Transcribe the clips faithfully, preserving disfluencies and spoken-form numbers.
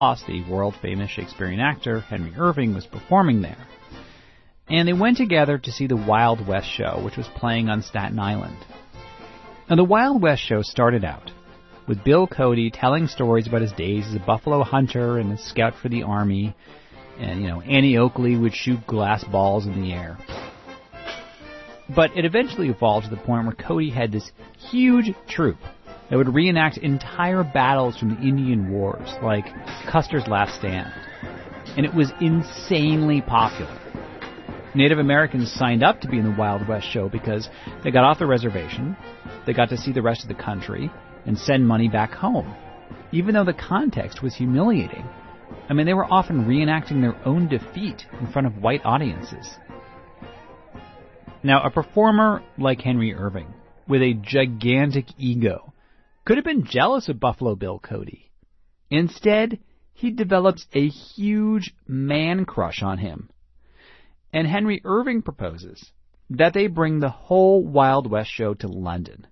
The world-famous Shakespearean actor Henry Irving was performing there. And they went together to see the Wild West show, which was playing on Staten Island. Now, the Wild West show started out with Bill Cody telling stories about his days as a buffalo hunter and a scout for the Army. And, you know, Annie Oakley would shoot glass balls in the air. But it eventually evolved to the point where Cody had this huge troupe that would reenact entire battles from the Indian Wars, like Custer's Last Stand. And it was insanely popular. Native Americans signed up to be in the Wild West show because they got off the reservation, they got to see the rest of the country, and send money back home, even though the context was humiliating. I mean, they were often reenacting their own defeat in front of white audiences. Now, a performer like Henry Irving, with a gigantic ego, could have been jealous of Buffalo Bill Cody. Instead, he develops a huge man crush on him. And Henry Irving proposes that they bring the whole Wild West show to London.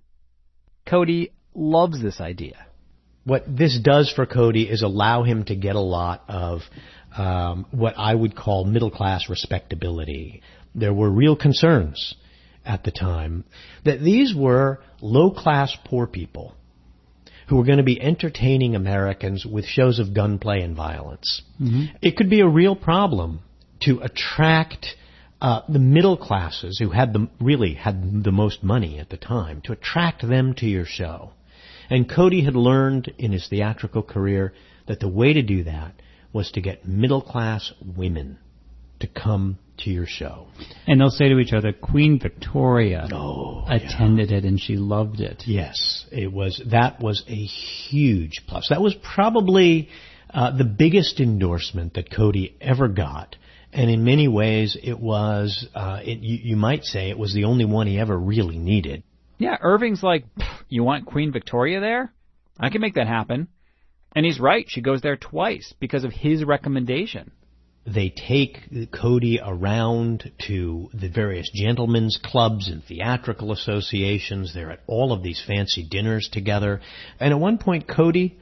Cody loves this idea. What this does for Cody is allow him to get a lot of um, what I would call middle-class respectability. There were real concerns at the time that these were low-class poor people who were going to be entertaining Americans with shows of gunplay and violence. Mm-hmm. It could be a real problem to attract uh, the middle classes who had the, really had the most money at the time, to attract them to your show. And Cody had learned in his theatrical career that the way to do that was to get middle-class women to come to your show. And they'll say to each other, Queen Victoria oh, attended yeah. it and she loved it. Yes, it was. That was a huge plus. That was probably uh, the biggest endorsement that Cody ever got. And in many ways, it was, uh, it, you, you might say, it was the only one he ever really needed. Yeah, Irving's like, you want Queen Victoria there? I can make that happen. And he's right. She goes there twice because of his recommendation. They take Cody around to the various gentlemen's clubs and theatrical associations. They're at all of these fancy dinners together. And at one point, Cody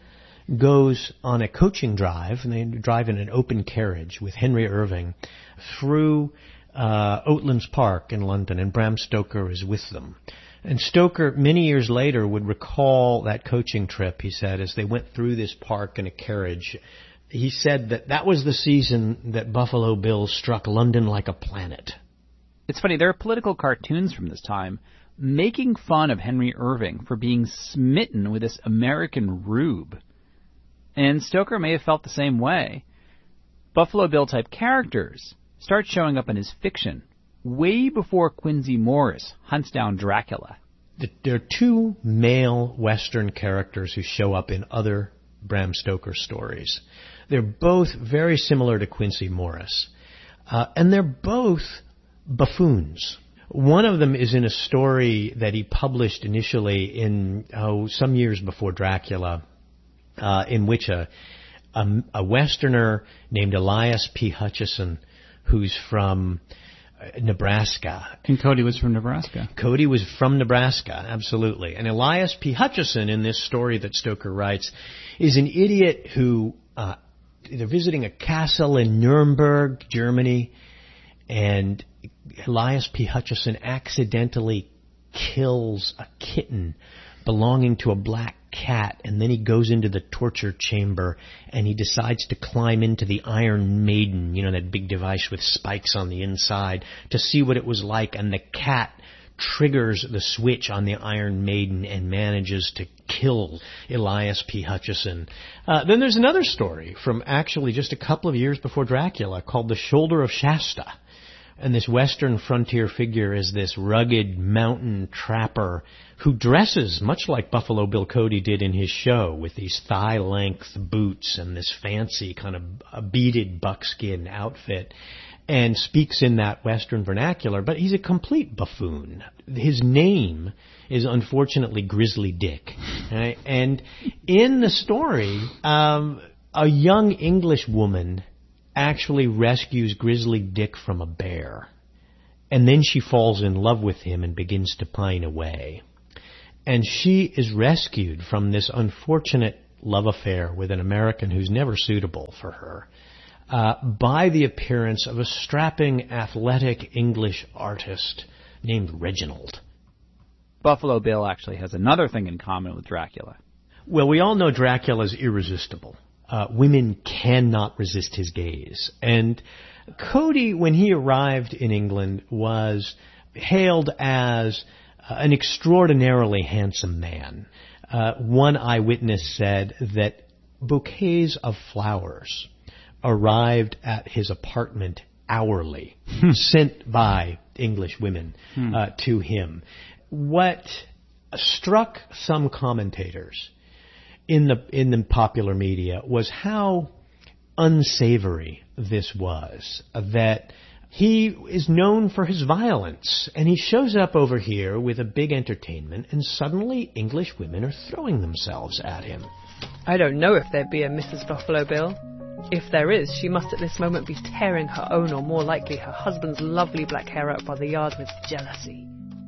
goes on a coaching drive, and they drive in an open carriage with Henry Irving through uh, Oatlands Park in London, and Bram Stoker is with them. And Stoker, many years later, would recall that coaching trip, he said, as they went through this park in a carriage. He said that that was the season that Buffalo Bill struck London like a planet. It's funny, there are political cartoons from this time making fun of Henry Irving for being smitten with this American rube. And Stoker may have felt the same way. Buffalo Bill-type characters start showing up in his fiction way before Quincy Morris hunts down Dracula. There are two male Western characters who show up in other Bram Stoker stories. They're both very similar to Quincy Morris. Uh, and they're both buffoons. One of them is in a story that he published initially in, oh, some years before Dracula, uh, in which a, a, a Westerner named Elias P. Hutchison, who's from Nebraska. And Cody was from Nebraska. Cody was from Nebraska, absolutely. And Elias P. Hutchison, in this story that Stoker writes, is an idiot who uh, they're visiting a castle in Nuremberg, Germany, and Elias P. Hutchison accidentally kills a kitten belonging to a black cat, and then he goes into the torture chamber and he decides to climb into the Iron Maiden, you know, that big device with spikes on the inside, to see what it was like, and the cat triggers the switch on the Iron Maiden and manages to kill Elias P. Hutchison. Uh, then there's another story from actually just a couple of years before Dracula called The Shoulder of Shasta. And this Western frontier figure is this rugged mountain trapper who dresses much like Buffalo Bill Cody did in his show, with these thigh-length boots and this fancy kind of a beaded buckskin outfit, and speaks in that Western vernacular. But he's a complete buffoon. His name is unfortunately Grizzly Dick. Right? And in the story, um, a young English woman actually rescues Grizzly Dick from a bear. And then she falls in love with him and begins to pine away. And she is rescued from this unfortunate love affair with an American who's never suitable for her uh, by the appearance of a strapping, athletic English artist named Reginald. Buffalo Bill actually has another thing in common with Dracula. Well, we all know Dracula's irresistible. Uh, women cannot resist his gaze. And Cody, when he arrived in England, was hailed as uh, an extraordinarily handsome man. Uh, one eyewitness said that bouquets of flowers arrived at his apartment hourly, sent by English women uh, to him. What struck some commentators in the in the popular media was how unsavory this was, that he is known for his violence, and he shows up over here with a big entertainment, and suddenly English women are throwing themselves at him. I don't know if there'd be a Missus Buffalo Bill. If there is, she must at this moment be tearing her own, or more likely her husband's lovely black hair out by the yard with jealousy.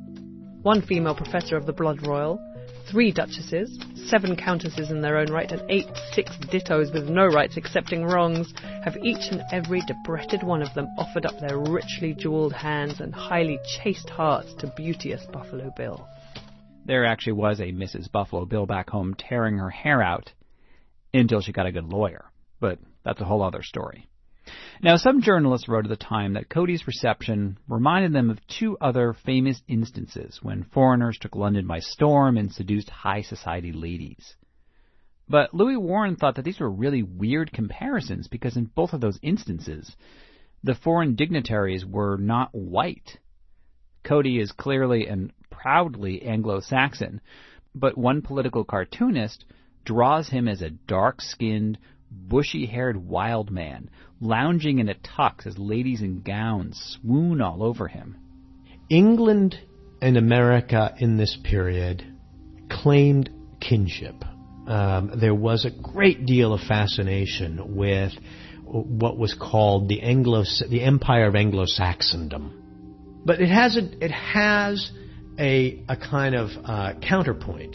One female professor of the blood royal, three duchesses, seven countesses in their own right, and eight six dittos with no rights excepting wrongs, have each and every debretted one of them offered up their richly jewelled hands and highly chaste hearts to beauteous Buffalo Bill. There actually was a Missus Buffalo Bill back home tearing her hair out until she got a good lawyer, but that's a whole other story. Now, some journalists wrote at the time that Cody's reception reminded them of two other famous instances when foreigners took London by storm and seduced high society ladies. But Louis Warren thought that these were really weird comparisons because in both of those instances, the foreign dignitaries were not white. Cody is clearly and proudly Anglo-Saxon, but one political cartoonist draws him as a dark-skinned, bushy-haired wild man, lounging in a tux as ladies in gowns swoon all over him. England and America in this period claimed kinship. Um, there was a great deal of fascination with what was called the Anglo, the Empire of Anglo-Saxondom. But it has a, it has a, a kind of uh, counterpoint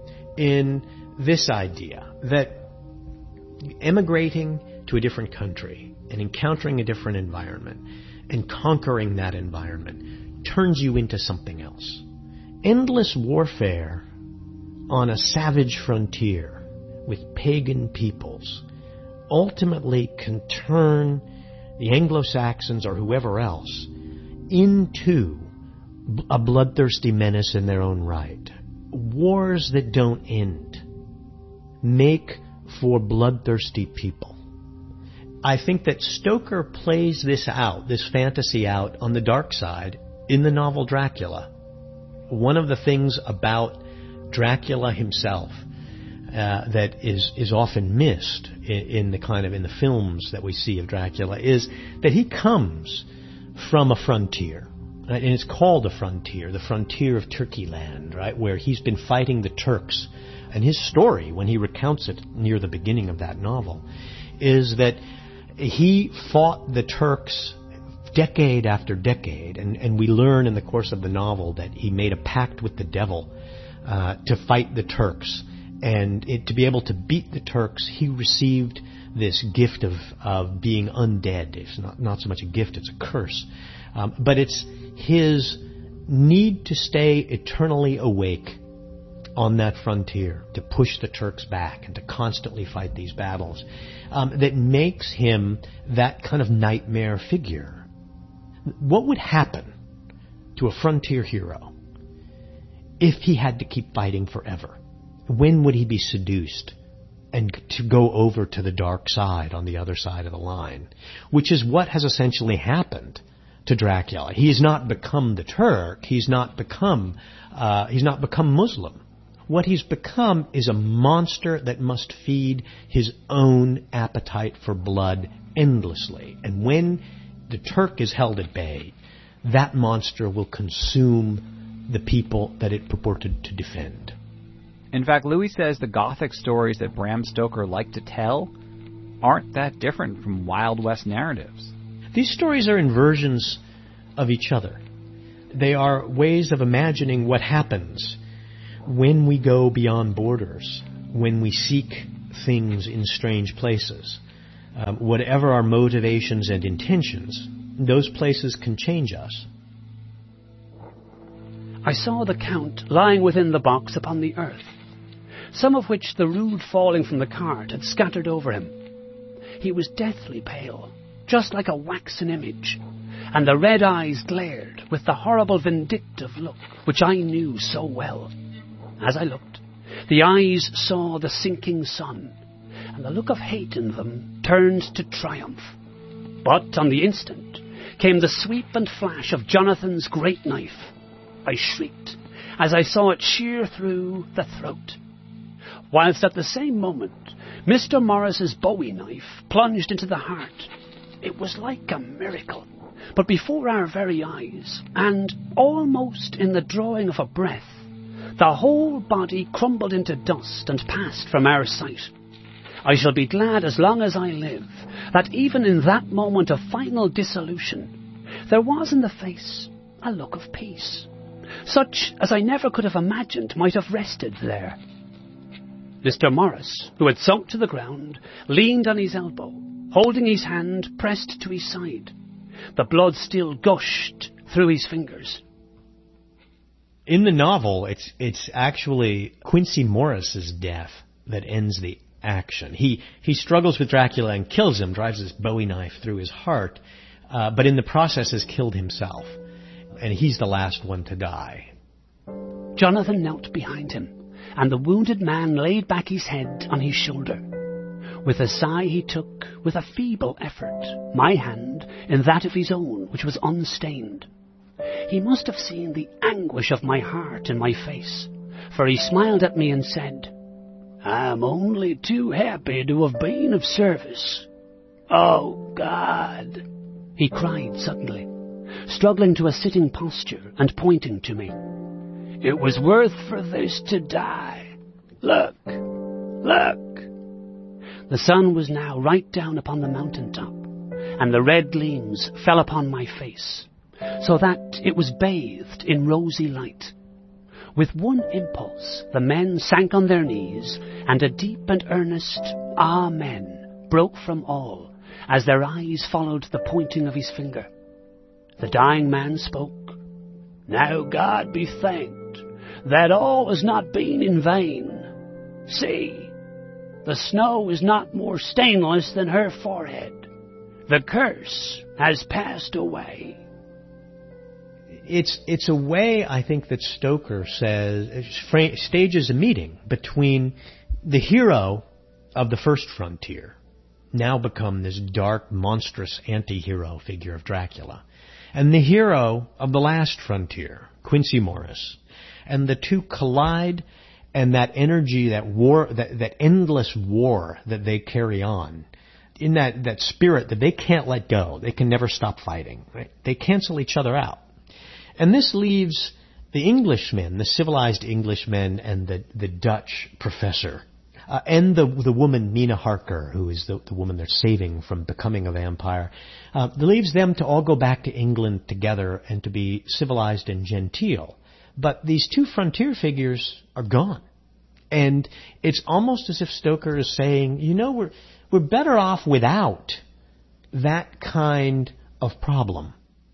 in this idea that emigrating to a different country and encountering a different environment and conquering that environment turns you into something else. Endless warfare on a savage frontier with pagan peoples ultimately can turn the Anglo-Saxons or whoever else into a bloodthirsty menace in their own right. Wars that don't end make for bloodthirsty people. I think that Stoker plays this out, this fantasy out, on the dark side in the novel Dracula. One of the things about Dracula himself uh, that is is often missed in, in the kind of in the films that we see of Dracula is that he comes from a frontier, right? And it's called a frontier, the frontier of Turkey land, right, where he's been fighting the Turks. And his story, when he recounts it near the beginning of that novel, is that he fought the Turks decade after decade, and, and we learn in the course of the novel that he made a pact with the devil uh, to fight the Turks. And it, to be able to beat the Turks, he received this gift of, of being undead. It's not, not so much a gift, it's a curse. Um, but it's his need to stay eternally awake on that frontier, to push the Turks back and to constantly fight these battles, um, that makes him that kind of nightmare figure. What would happen to a frontier hero if he had to keep fighting forever? When would he be seduced and to go over to the dark side on the other side of the line? Which is what has essentially happened to Dracula. He has not become the Turk. He's not become, uh, he's not become Muslim. What he's become is a monster that must feed his own appetite for blood endlessly. And when the Turk is held at bay, that monster will consume the people that it purported to defend. In fact, Louis says the Gothic stories that Bram Stoker liked to tell aren't that different from Wild West narratives. These stories are inversions of each other. They are ways of imagining what happens when we go beyond borders, when we seek things in strange places. Um, whatever our motivations and intentions, those places can change us. I saw the Count lying within the box upon the earth, some of which the rude falling from the cart had scattered over him. He was deathly pale, just like a waxen image, and the red eyes glared with the horrible vindictive look which I knew so well. As I looked, the eyes saw the sinking sun, and the look of hate in them turned to triumph. But on the instant came the sweep and flash of Jonathan's great knife. I shrieked as I saw it shear through the throat, whilst at the same moment Mister Morris's bowie knife plunged into the heart. It was like a miracle, but before our very eyes, and almost in the drawing of a breath, the whole body crumbled into dust and passed from our sight. I shall be glad as long as I live that even in that moment of final dissolution, there was in the face a look of peace, such as I never could have imagined might have rested there. Mister Morris, who had sunk to the ground, leaned on his elbow, holding his hand pressed to his side. The blood still gushed through his fingers. In the novel, it's it's actually Quincey Morris's death that ends the action. He he struggles with Dracula and kills him, drives his bowie knife through his heart, uh, but in the process has killed himself. And he's the last one to die. Jonathan knelt behind him, and the wounded man laid back his head on his shoulder. With a sigh he took, with a feeble effort, my hand in that of his own, which was unstained. He must have seen the anguish of my heart in my face, for he smiled at me and said, "I'm only too happy to have been of service. Oh, God!" he cried suddenly, struggling to a sitting posture and pointing to me. "It was worth for this to die. Look, look." The sun was now right down upon the mountain top, and the red gleams fell upon my face, so that it was bathed in rosy light. With one impulse, the men sank on their knees, and a deep and earnest Amen broke from all, as their eyes followed the pointing of his finger. The dying man spoke. "Now God be thanked that all has not been in vain. See, the snow is not more stainless than her forehead. The curse has passed away." It's it's a way, I think, that Stoker says stages a meeting between the hero of the first frontier, now become this dark, monstrous anti-hero figure of Dracula, and the hero of the last frontier, Quincey Morris. And the two collide, and that energy, that war, that, that endless war that they carry on, in that, that spirit that they can't let go, they can never stop fighting, right? They cancel each other out. And this leaves the Englishmen, the civilized Englishmen, and the, the Dutch professor, uh, and the the woman Mina Harker, who is the, the woman they're saving from becoming a vampire, uh, leaves them to all go back to England together and to be civilized and genteel. But these two frontier figures are gone. And it's almost as if Stoker is saying, you know, we're we're better off without that kind of problem.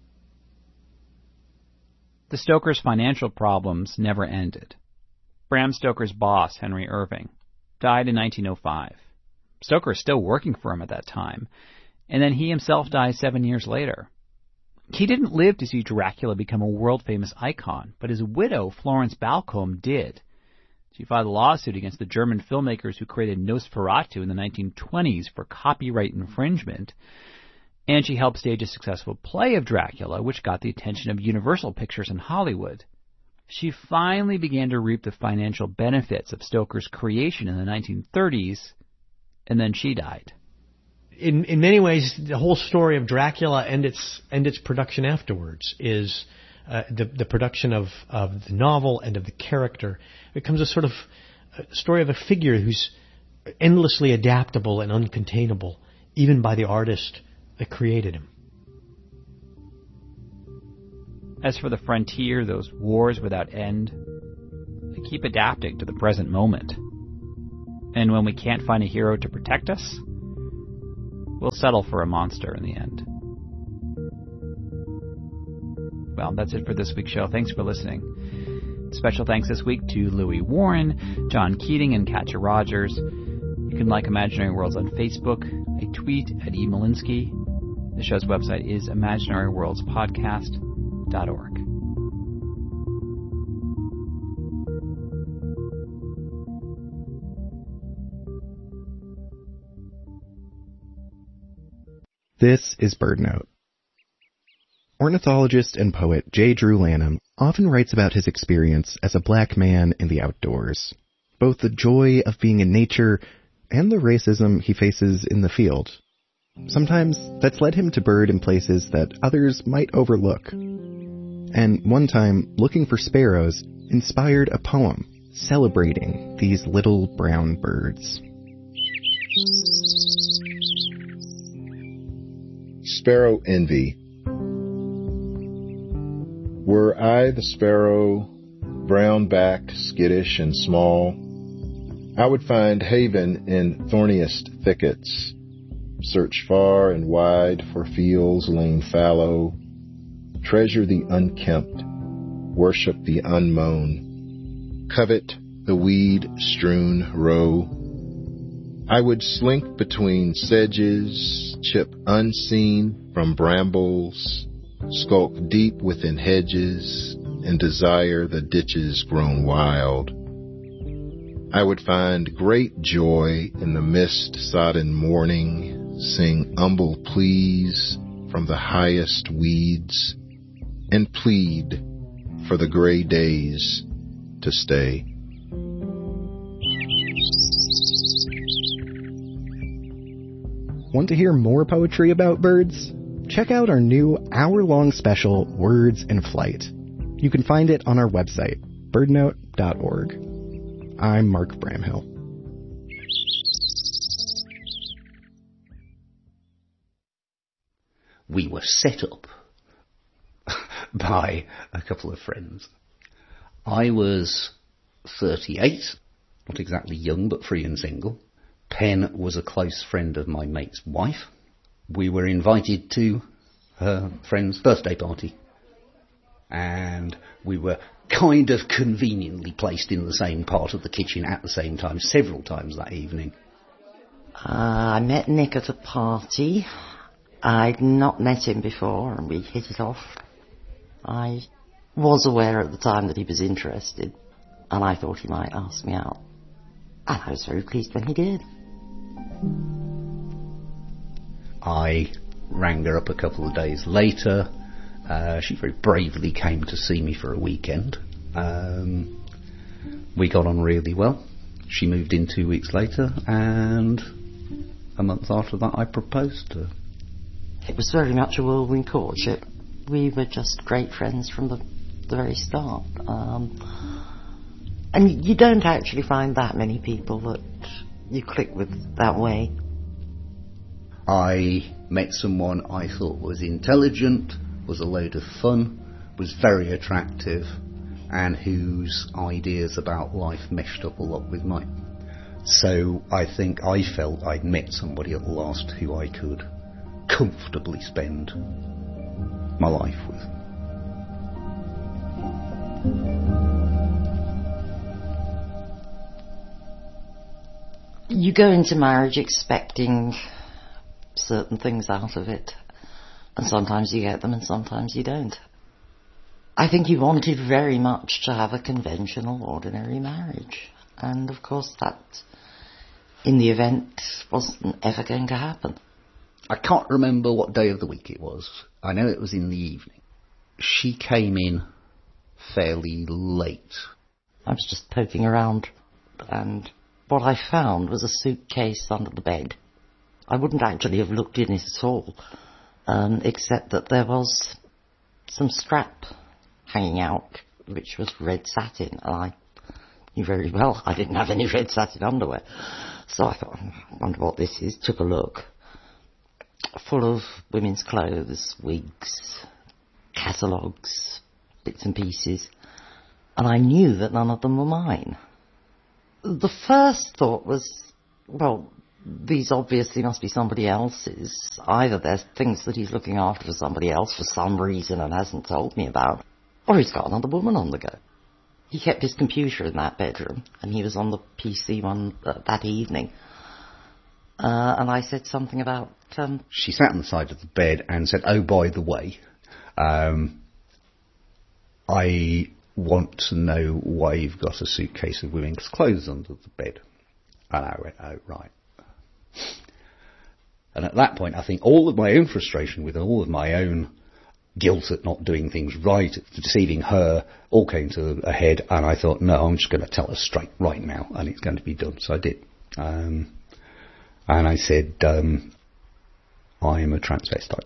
The Stokers' financial problems never ended. Bram Stoker's boss, Henry Irving, died in nineteen oh five. Stoker is still working for him at that time, and then he himself died seven years later. He didn't live to see Dracula become a world-famous icon, but his widow, Florence Balcombe, did. She filed a lawsuit against the German filmmakers who created Nosferatu in the nineteen twenties for copyright infringement, and she helped stage a successful play of Dracula, which got the attention of Universal Pictures in Hollywood. She finally began to reap the financial benefits of Stoker's creation in the nineteen thirties, and then she died. In in many ways, the whole story of Dracula and its and its production afterwards is uh, the the production of, of the novel and of the character becomes a sort of a story of a figure who's endlessly adaptable and uncontainable, even by the artist that created him. As for the frontier, those wars without end, they keep adapting to the present moment. And when we can't find a hero to protect us, we'll settle for a monster in the end. Well, that's it for this week's show. Thanks for listening. Special thanks this week to Louis Warren, John Keating, and Katja Rogers. You can like Imaginary Worlds on Facebook. I tweet at E. Malinsky. The show's website is imaginary worlds podcast dot org. This is BirdNote. Ornithologist and poet J. Drew Lanham often writes about his experience as a black man in the outdoors, both the joy of being in nature and the racism he faces in the field. Sometimes that's led him to bird in places that others might overlook. And one time, looking for sparrows inspired a poem celebrating these little brown birds. Sparrow Envy. Were I the sparrow, brown-backed, skittish, and small, I would find haven in thorniest thickets, search far and wide for fields lain fallow, treasure the unkempt, worship the unmown, covet the weed-strewn row. I would slink between sedges, chip unseen from brambles, skulk deep within hedges, and desire the ditches grown wild. I would find great joy in the mist-sodden morning, sing humble pleas from the highest weeds, and plead for the gray days to stay. Want to hear more poetry about birds? Check out our new hour-long special, Words in Flight. You can find it on our website, bird note dot org. I'm Mark Bramhill. We were set up by a couple of friends. I was thirty-eight, not exactly young, but free and single. Pen was a close friend of my mate's wife. We were invited to her friend's birthday party. And we were kind of conveniently placed in the same part of the kitchen at the same time, several times that evening. Uh, I met Nick at a party. I'd not met him before, and we hit it off. I was aware at the time that he was interested, and I thought he might ask me out. And I was very pleased when he did. I rang her up a couple of days later. Uh, she very bravely came to see me for a weekend. Um, we got on really well. She moved in two weeks later, and a month after that I proposed to her. It was very much a whirlwind courtship. We were just great friends from the, the very start. Um, and you don't actually find that many people that you click with that way. I met someone I thought was intelligent, was a load of fun, was very attractive, and whose ideas about life meshed up a lot with mine. So I think I felt I'd met somebody at last who I could comfortably spend my life with. You go into marriage expecting certain things out of it, and sometimes you get them and sometimes you don't. I think he wanted very much to have a conventional, ordinary marriage, and of course that, in the event, wasn't ever going to happen. I can't remember what day of the week it was. I know it was in the evening. She came in fairly late. I was just poking around, and what I found was a suitcase under the bed. I wouldn't actually have looked in it at all, um, except that there was some strap hanging out, which was red satin, and I knew very well I didn't have any red satin underwear. So I thought, I wonder what this is. Took a look. Full of women's clothes, wigs, catalogues, bits and pieces, and I knew that none of them were mine. The first thought was, well, these obviously must be somebody else's. Either there's things that he's looking after for somebody else for some reason and hasn't told me about, or he's got another woman on the go. He kept his computer in that bedroom, and he was on the P C one uh, that evening. Uh, and I said something about... Um, she sat on the side of the bed and said, oh, by the way, um, I want to know why you've got a suitcase of women's clothes under the bed. And I went, oh, right. And at that point, I think all of my own frustration with all of my own guilt at not doing things right, at deceiving her, all came to a head, and I thought, no, I'm just going to tell her straight right now, and it's going to be done. So I did. Um, and I said, um, I am a transvestite.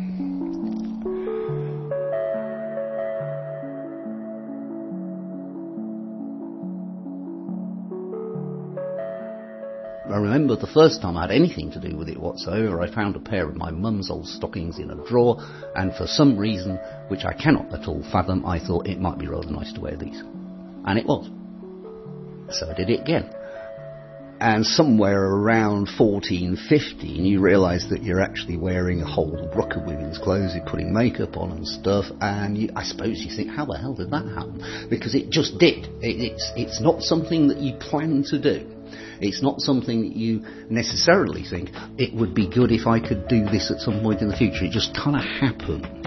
I remember the first time I had anything to do with it whatsoever, I found a pair of my mum's old stockings in a drawer, and for some reason, which I cannot at all fathom, I thought it might be rather nice to wear these. And it was. So I did it again. And somewhere around fourteen, fifteen, you realise that you're actually wearing a whole ruck of women's clothes, you're putting makeup on and stuff, and you, I suppose you think, how the hell did that happen? Because it just did. It, it's, it's not something that you plan to do. It's not something that you necessarily think, it would be good if I could do this at some point in the future. It just kind of happens.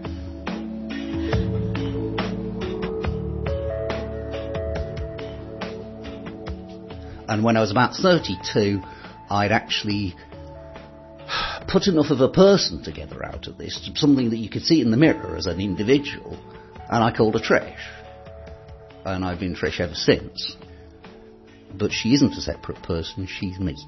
And when I was about thirty-two, I'd actually put enough of a person together out of this, something that you could see in the mirror as an individual, and I called her Trish. And I've been Trish ever since. But she isn't a separate person, she's me.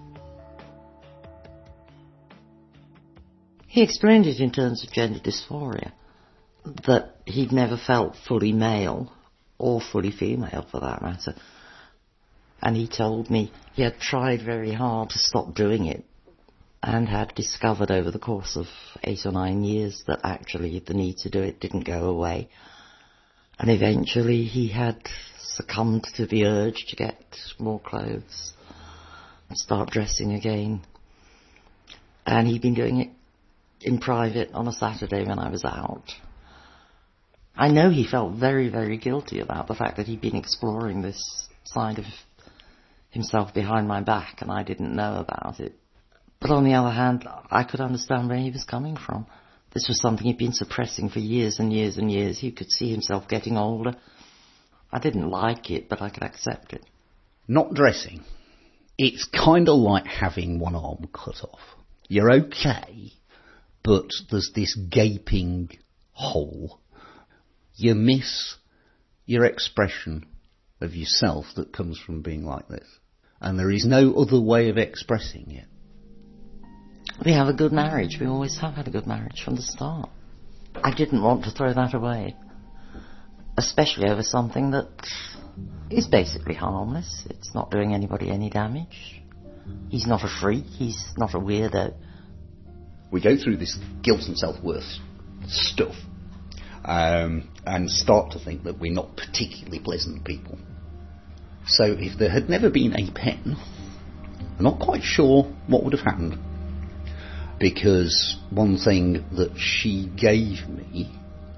He explained it in terms of gender dysphoria, that he'd never felt fully male, or fully female for that matter. And he told me he had tried very hard to stop doing it, and had discovered over the course of eight or nine years that actually the need to do it didn't go away. And eventually he had succumbed to the urge to get more clothes and start dressing again. And he'd been doing it in private on a Saturday when I was out. I know he felt very, very guilty about the fact that he'd been exploring this side of himself behind my back and I didn't know about it. But on the other hand, I could understand where he was coming from. This was something he'd been suppressing for years and years and years. He could see himself getting older. I didn't like it, but I could accept it. Not dressing. It's kind of like having one arm cut off. You're okay, but there's this gaping hole. You miss your expression of yourself that comes from being like this. And there is no other way of expressing it. We have a good marriage. We always have had a good marriage from the start. I didn't want to throw that away. Especially over something that is basically harmless. It's not doing anybody any damage. He's not a freak. He's not a weirdo. We go through this guilt and self-worth stuff um, and start to think that we're not particularly pleasant people. So if there had never been a pen, I'm not quite sure what would have happened. Because one thing that she gave me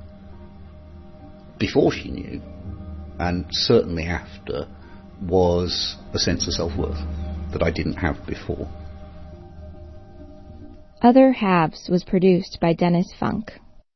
before she knew, and certainly after, was a sense of self-worth that I didn't have before. Other Halves was produced by Dennis Funk.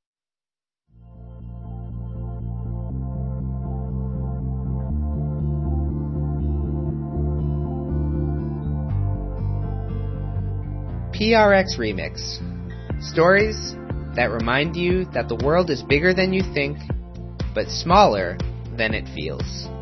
P R X Remix. Stories that remind you that the world is bigger than you think, but smaller than it feels.